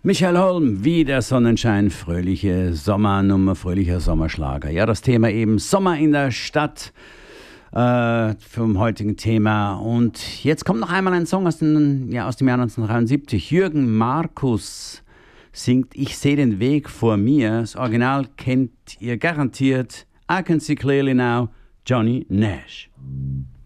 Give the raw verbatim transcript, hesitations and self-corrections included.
Michael Holm, wie der Sonnenschein, fröhliche Sommernummer, fröhlicher Sommerschlager. Ja, das Thema eben Sommer in der Stadt äh, vom heutigen Thema. Und jetzt kommt noch einmal ein Song aus, den, ja, aus dem Jahr neunzehnhundertdreiundsiebzig. Jürgen Markus singt Ich sehe den Weg vor mir. Das Original kennt ihr garantiert. I Can See Clearly Now, Johnny Nash.